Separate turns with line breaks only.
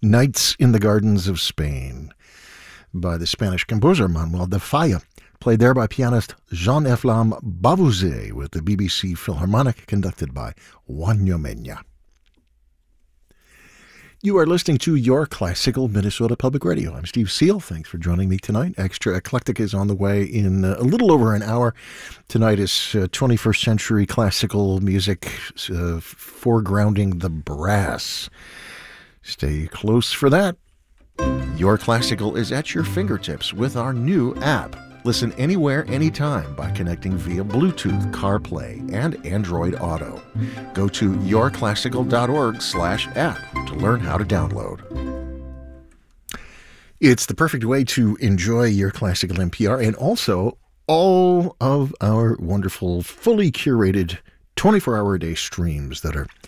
Nights in the Gardens of Spain by the Spanish composer Manuel de Falla, played there by pianist Jean-Efflam Bavouzet with the BBC Philharmonic, conducted by Juanjo Mena. You are listening to Your Classical Minnesota Public Radio. I'm Steve Seal. Thanks for joining me tonight. Extra Eclectic is on the way in a little over an hour. Tonight is 21st century classical music, foregrounding the brass. Stay close for that. Your Classical is at your fingertips with our new app. Listen anywhere, anytime by connecting via Bluetooth, CarPlay, and Android Auto. Go to yourclassical.org/app to learn how to download. It's the perfect way to enjoy Your Classical NPR and also all of our wonderful, fully curated 24-hour-a-day streams that are